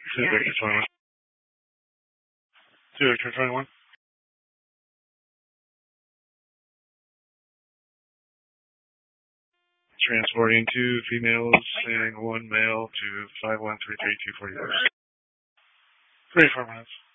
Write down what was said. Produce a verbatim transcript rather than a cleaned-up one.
Two Victor twenty-one. Two Victor twenty-one. Transporting two females and one male to five one three three two four. Three four minutes.